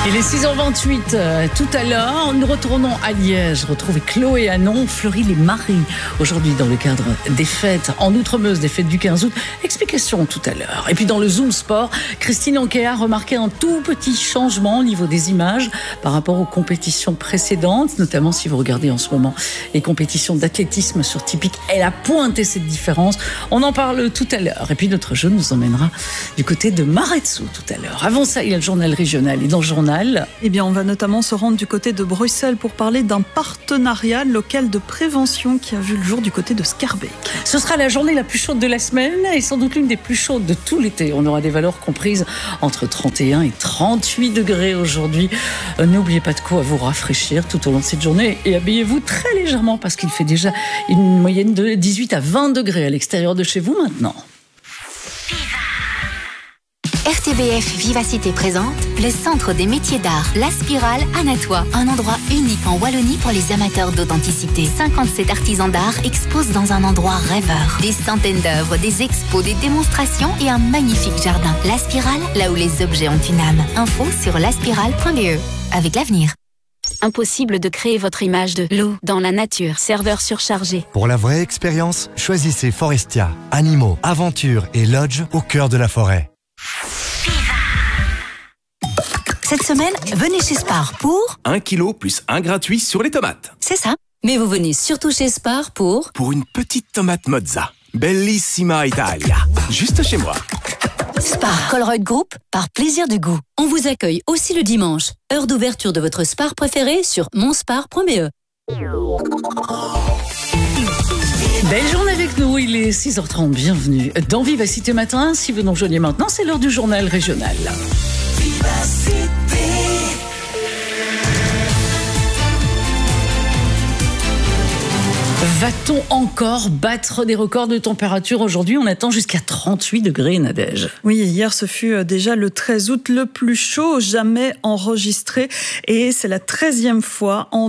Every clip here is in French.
Il est 6h28, tout à l'heure, nous retournons à Liège, retrouver Chloé Hanon, Fleury-les-Maries, aujourd'hui dans le cadre des fêtes en Outremeuse, des fêtes du 15 août. Explication tout à l'heure. Et puis dans le Zoom Sport, Christine Anquet a remarqué un tout petit changement au niveau des images par rapport aux compétitions précédentes, notamment si vous regardez en ce moment les compétitions d'athlétisme sur typique. Elle a pointé cette différence. On en parle tout à l'heure. Et puis notre jeu nous emmènera du côté de Maretsou tout à l'heure. Avant ça, il y a le journal régional. Et dans le journal, eh bien, on va notamment se rendre du côté de Bruxelles pour parler d'un partenariat local de prévention qui a vu le jour du côté de Schaerbeek. Ce sera la journée la plus chaude de la semaine et sans doute l'une des plus chaudes de tout l'été. On aura des valeurs comprises entre 31 et 38 degrés aujourd'hui. N'oubliez pas de quoi vous rafraîchir tout au long de cette journée et habillez-vous très légèrement parce qu'il fait déjà une moyenne de 18 à 20 degrés à l'extérieur de chez vous maintenant. RTBF Vivacité présente le Centre des métiers d'art, La Spirale à Natois. Un endroit unique en Wallonie pour les amateurs d'authenticité. 57 artisans d'art exposent dans un endroit rêveur. Des centaines d'œuvres, des expos, des démonstrations et un magnifique jardin. La Spirale, là où les objets ont une âme. Info sur laspirale.be. Avec l'avenir. Impossible de créer votre image de l'eau dans la nature. Serveur surchargé. Pour la vraie expérience, choisissez Forestia. Animaux, aventures et lodge au cœur de la forêt. Cette semaine, venez chez Spar pour 1 kg plus 1 gratuit sur les tomates. C'est ça. Mais vous venez surtout chez Spar pour une petite tomate mozza. Bellissima Italia. Juste chez moi. Spar Colruyt Group, par plaisir du goût. On vous accueille aussi le dimanche. Heure d'ouverture de votre Spar préféré sur monspar.be. Belle journée avec nous, il est 6h30, bienvenue dans Vivacité Matin. Si vous nous rejoignez maintenant, c'est l'heure du journal régional. Va-t-on encore battre des records de température aujourd'hui? On attend jusqu'à 38 degrés, Nadège. Oui, hier, ce fut déjà le 13 août le plus chaud jamais enregistré. Et c'est la 13e fois en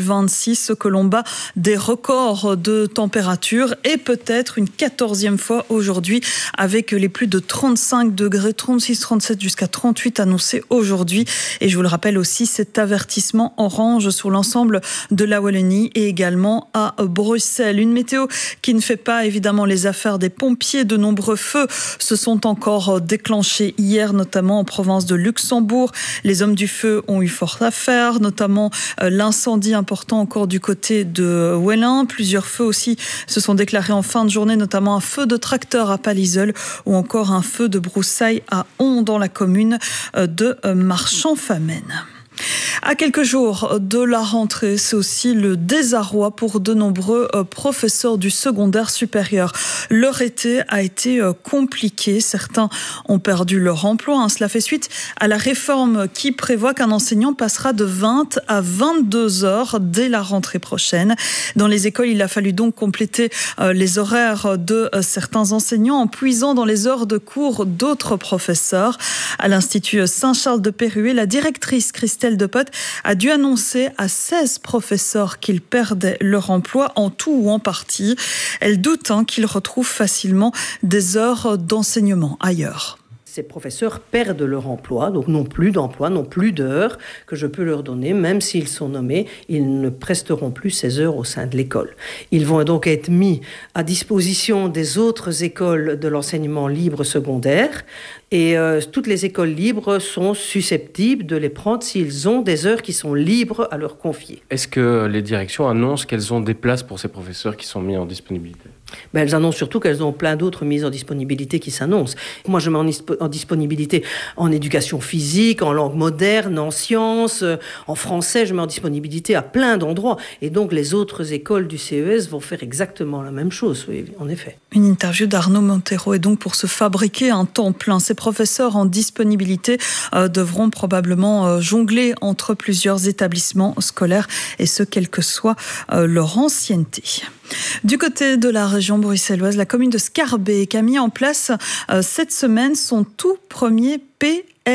2026 que l'on bat des records de température. Et peut-être une 14e fois aujourd'hui avec les plus de 35 degrés, 36, 37 jusqu'à 38 annoncés aujourd'hui. Et je vous le rappelle aussi, cet avertissement orange sur l'ensemble de la Wallonie et également à Bruxelles. Une météo qui ne fait pas évidemment les affaires des pompiers. De nombreux feux se sont encore déclenchés hier, notamment en province de Luxembourg. Les hommes du feu ont eu fort à faire, notamment l'incendie important encore du côté de Wellin. Plusieurs feux aussi se sont déclarés en fin de journée, notamment un feu de tracteur à Palliseul ou encore un feu de broussailles à Hon dans la commune de Marchand-Famenne. À quelques jours de la rentrée, c'est aussi le désarroi pour de nombreux professeurs du secondaire supérieur. Leur été a été compliqué. Certains ont perdu leur emploi. Cela fait suite à la réforme qui prévoit qu'un enseignant passera de 20 à 22 heures dès la rentrée prochaine. Dans les écoles, il a fallu donc compléter les horaires de certains enseignants en puisant dans les heures de cours d'autres professeurs. À l'Institut Saint-Charles de Pérué, la directrice Christelle Depote a dû annoncer à 16 professeurs qu'ils perdaient leur emploi en tout ou en partie. Elle doute qu'ils retrouvent facilement des heures d'enseignement ailleurs. Ces professeurs perdent leur emploi, donc n'ont plus d'emploi, n'ont plus d'heures que je peux leur donner. Même s'ils sont nommés, ils ne presteront plus ces heures au sein de l'école. Ils vont donc être mis à disposition des autres écoles de l'enseignement libre secondaire. Et toutes les écoles libres sont susceptibles de les prendre s'ils ont des heures qui sont libres à leur confier. Est-ce que les directions annoncent qu'elles ont des places pour ces professeurs qui sont mis en disponibilité ? Elles annoncent surtout qu'elles ont plein d'autres mises en disponibilité qui s'annoncent. Moi, je mets en disponibilité en éducation physique, en langue moderne, en sciences, en français. Je mets en disponibilité à plein d'endroits. Et donc, les autres écoles du CES vont faire exactement la même chose, oui, en effet. Une interview d'Arnaud Montero. Et donc, pour se fabriquer un temps plein, ces professeurs en disponibilité devront probablement jongler entre plusieurs établissements scolaires, et ce, quelle que soit leur ancienneté. Du côté de la région bruxelloise, la commune de Schaerbeek a mis en place cette semaine son tout premier PLP.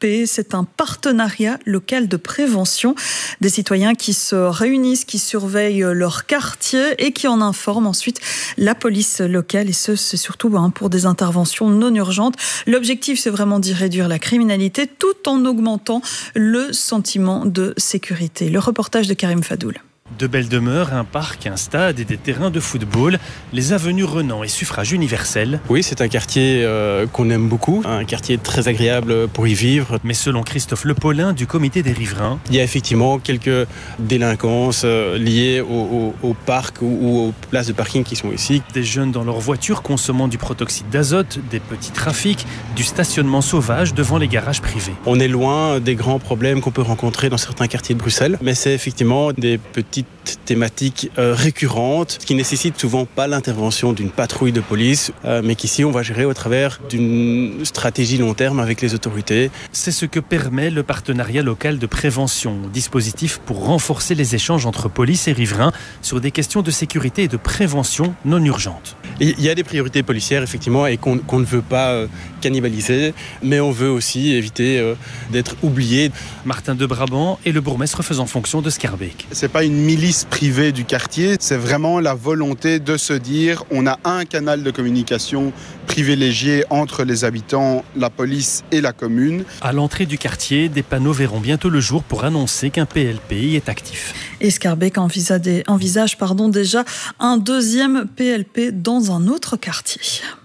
PLP, c'est un partenariat local de prévention. Des citoyens qui se réunissent, qui surveillent leur quartier et qui en informent ensuite la police locale. Et ce, c'est surtout pour des interventions non urgentes. L'objectif, c'est vraiment d'y réduire la criminalité tout en augmentant le sentiment de sécurité. Le reportage de Karim Fadoul. De belles demeures, un parc, un stade et des terrains de football. Les avenues Renan et suffrage universel. Oui, c'est un quartier qu'on aime beaucoup, un quartier très agréable pour y vivre. Mais selon Christophe Lepaulin du comité des riverains, il y a effectivement quelques délinquances liées au parc ou aux places de parking qui sont ici. Des jeunes dans leur voiture consommant du protoxyde d'azote, des petits trafics, du stationnement sauvage devant les garages privés. On est loin des grands problèmes qu'on peut rencontrer dans certains quartiers de Bruxelles, mais c'est effectivement des petites thématiques récurrentes qui nécessitent souvent pas l'intervention d'une patrouille de police, mais qu'ici on va gérer au travers d'une stratégie long terme avec les autorités. C'est ce que permet le partenariat local de prévention, dispositif pour renforcer les échanges entre police et riverains sur des questions de sécurité et de prévention non urgentes. Il y a des priorités policières effectivement et qu'on ne veut pas cannibaliser, mais on veut aussi éviter d'être oublié. Martin de Brabant est le bourgmestre faisant fonction de Schaerbeek. C'est pas une milice privée du quartier, c'est vraiment la volonté de se dire on a un canal de communication privilégié entre les habitants, la police et la commune. À l'entrée du quartier, des panneaux verront bientôt le jour pour annoncer qu'un PLP y est actif. Et Schaerbeek envisage déjà un deuxième PLP dans un autre quartier.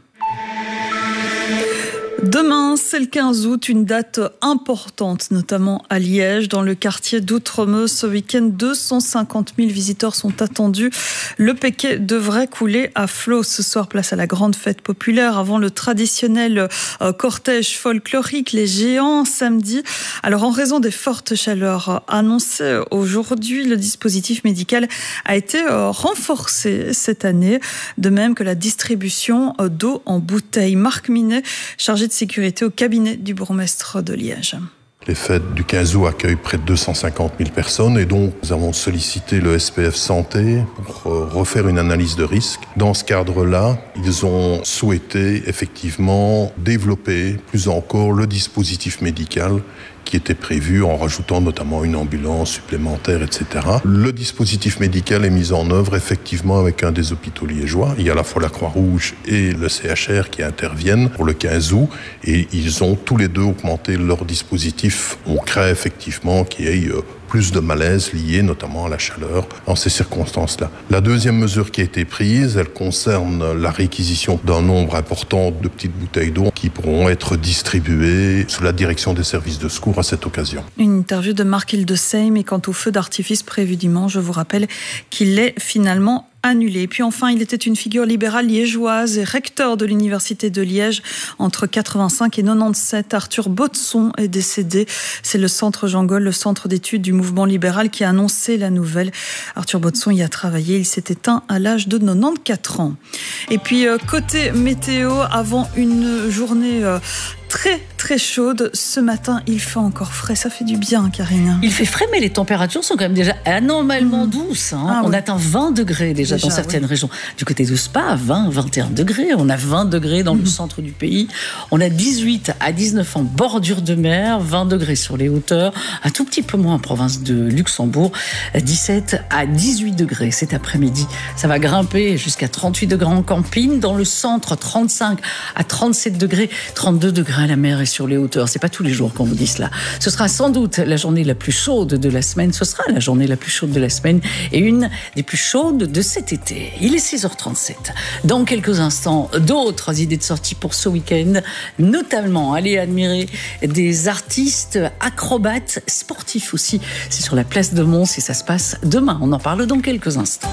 Demain, c'est le 15 août, une date importante, notamment à Liège, dans le quartier d'Outremeuse. Ce week-end, 250 000 visiteurs sont attendus. Le Péquet devrait couler à flot. Ce soir, place à la grande fête populaire avant le traditionnel cortège folklorique, les géants, samedi. Alors, en raison des fortes chaleurs annoncées aujourd'hui, le dispositif médical a été renforcé cette année, de même que la distribution d'eau en bouteille. Marc Minet, chargé de sécurité au cabinet du bourgmestre de Liège. Les fêtes du 15 août accueillent près de 250 000 personnes et donc nous avons sollicité le SPF Santé pour refaire une analyse de risque. Dans ce cadre-là, ils ont souhaité effectivement développer plus encore le dispositif médical qui était prévu en rajoutant notamment une ambulance supplémentaire, etc. Le dispositif médical est mis en œuvre effectivement avec un des hôpitaux liégeois. Il y a à la fois la Croix-Rouge et le CHR qui interviennent pour le 15 août et ils ont tous les deux augmenté leur dispositif. On craint effectivement qu'il y ait plus de malaise lié notamment à la chaleur dans ces circonstances-là. La deuxième mesure qui a été prise, elle concerne la réquisition d'un nombre important de petites bouteilles d'eau qui pourront être distribuées sous la direction des services de secours à cette occasion. Une interview de Marc Hildesheim. Et quant au feu d'artifice prévu dimanche, je vous rappelle qu'il est finalement annulé. Et puis enfin, il était une figure libérale liégeoise et recteur de l'université de Liège entre 85 et 97. Arthur Baudson est décédé. C'est le centre Jean Gaulle, le centre d'études du mouvement libéral qui a annoncé la nouvelle. Arthur Baudson y a travaillé. Il s'est éteint à l'âge de 94 ans. Et puis côté météo, avant une journée très très chaude. Ce matin, il fait encore frais. Ça fait du bien, Karine. Il fait frais, mais les températures sont quand même déjà anormalement douces. On atteint 20 degrés déjà dans certaines régions. Du côté de Spa, 20, 21 degrés. On a 20 degrés dans le centre du pays. On a 18 à 19 en bordure de mer, 20 degrés sur les hauteurs. Un tout petit peu moins en province de Luxembourg. 17 à 18 degrés cet après-midi. Ça va grimper jusqu'à 38 degrés en camping. Dans le centre, 35 à 37 degrés. 32 degrés à la mer et sur les hauteurs. C'est pas tous les jours qu'on vous dit cela. Ce sera sans doute la journée la plus chaude de la semaine. Ce sera la journée la plus chaude de la semaine et une des plus chaudes de cet été. Il est 6h37. Dans quelques instants, d'autres idées de sortie pour ce week-end, notamment aller admirer des artistes acrobates sportifs aussi. C'est sur la place de Mons et ça se passe demain. On en parle dans quelques instants.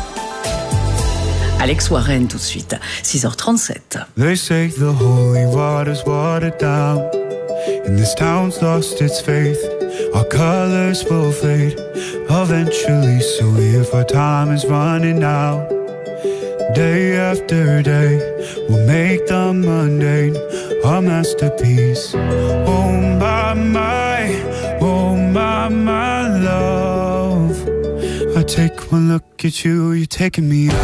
Alex Warren tout de suite, 6h37. They say the holy water's watered down, and this town's lost its faith. Our colors will fade eventually, so if our time is running out, day after day, we'll make the mundane our masterpiece. Oh my love, I take one look at you, you're taking me out.